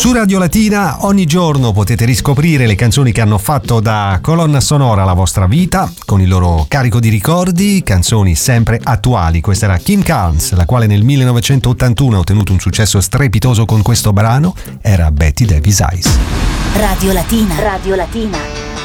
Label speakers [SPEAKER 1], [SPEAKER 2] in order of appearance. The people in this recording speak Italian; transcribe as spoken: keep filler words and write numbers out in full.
[SPEAKER 1] Su Radio Latina ogni giorno potete riscoprire le canzoni che hanno fatto da colonna sonora la vostra vita, con il loro carico di ricordi, canzoni sempre attuali. Questa era Kim Carnes, la quale nel millenovecentottantuno ha ottenuto un successo strepitoso con questo brano, era Betty Davis Eyes.
[SPEAKER 2] Radio Latina. Radio Latina.